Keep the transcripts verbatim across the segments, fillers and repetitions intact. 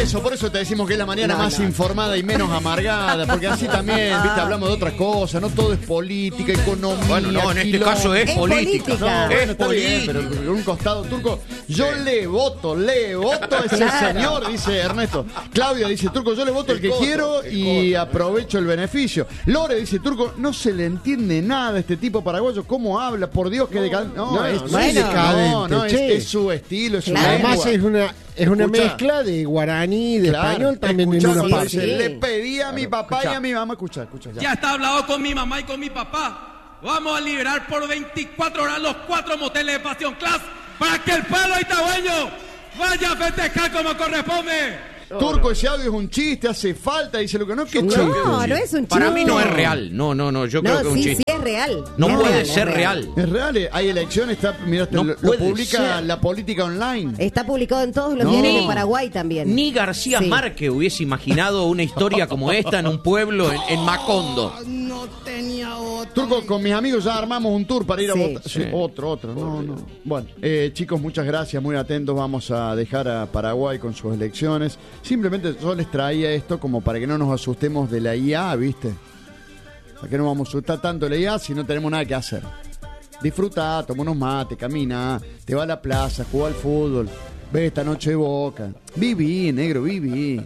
eso, por eso te decimos que es la mañana no, más no. informada y menos amargada, porque así también, viste, hablamos de otras cosas, no todo es política, economía. Bueno, no, en este quilombo. caso es, es política. política. No, es bueno, está política. bien, pero por un costado turco, yo sí. le voto, le voto a ese claro. señor, dice Ernesto. Claudia dice, Turco, yo le voto el, el que costo, quiero el y costo. aprovecho el beneficio. Lore dice, Turco, no se le entiende nada a este tipo paraguayo, cómo habla, por Dios, que decadente. No, no, es, no, es decadente, no, no es, es su estilo, es su claro. lengua. Además es una, es una mezcla de guaraní, de claro. español también escuchá, en una parte. Sí. Le pedí a mi papá escuchá. y a mi mamá, escucha, escucha. Ya. ya está hablado con mi mamá y con mi papá. Vamos a liberar por veinticuatro horas los cuatro moteles de Pasión Class para que el pueblo itagüeño vaya a festejar como corresponde. Turco, ese audio es un chiste, hace falta, dice lo que no es que no, chiste. No, no es un chiste. Para mí no es real. No, no, no, yo no, creo que es sí, un chiste. Sí, es real. No es puede real, ser es real. real. Es real, hay elecciones, está, mira, no lo, lo publica ser. La Política Online. Está publicado en todos los no. diarios de Paraguay también. Ni García sí. Márquez hubiese imaginado una historia como esta en un pueblo en, en Macondo. No tenía otro. Turco, con mis amigos ya armamos un tour para ir sí. a votar. Sí, otro, otro, no, no. Bueno, eh, chicos, muchas gracias, muy atentos. Vamos a dejar a Paraguay con sus elecciones. Simplemente yo les traía esto como para que no nos asustemos de la I A, ¿viste? ¿Para qué no vamos a asustar tanto de la I A si no tenemos nada que hacer? Disfruta, toma unos mates, camina, te va a la plaza, juega al fútbol, ve esta noche de Boca. Viví, negro, viví.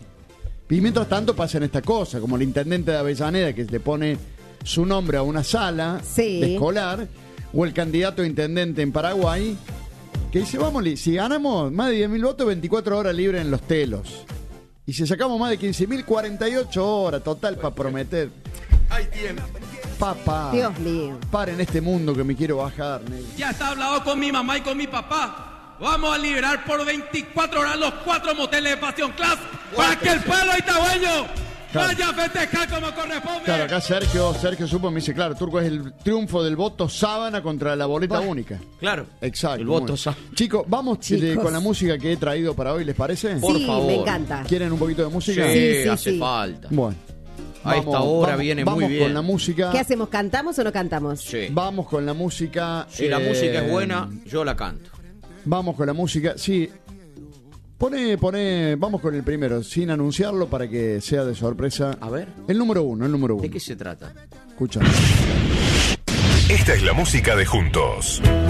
Y mientras tanto pasan estas cosas, como el intendente de Avellaneda que le pone su nombre a una sala sí. de escolar, o el candidato a intendente en Paraguay que dice, vamos, si ganamos más de diez mil votos, veinticuatro horas libres en los telos. Y si sacamos más de quince mil, cuarenta y ocho horas total para prometer. Ahí tiene. Papá, Dios mío. Paren este mundo que me quiero bajar, negro. Ya está hablado con mi mamá y con mi papá. Vamos a liberar por veinticuatro horas los cuatro moteles de Pasión Class para que el pueblo itagüeño claro. vaya a festejar como corresponde. Claro, acá Sergio, Sergio Supo me dice, claro, Turco, es el triunfo del voto sábana contra la boleta bah. única. Claro. Exacto. El voto sábana. Chicos, vamos Chicos. con la música que he traído para hoy, ¿les parece? Sí, Por favor. me encanta. ¿Quieren un poquito de música? Sí, sí, sí hace sí. falta. Bueno. A vamos, esta hora vamos, viene vamos muy bien. Con la música. ¿Qué hacemos? ¿Cantamos o no cantamos? Sí. Vamos con la música. Si eh, la música es buena, yo la canto. Vamos con la música. Sí. Pone, pone. Vamos con el primero, sin anunciarlo para que sea de sorpresa. A ver. El número uno, el número uno. ¿De qué se trata? Escucha. Esta es la música de Juntos.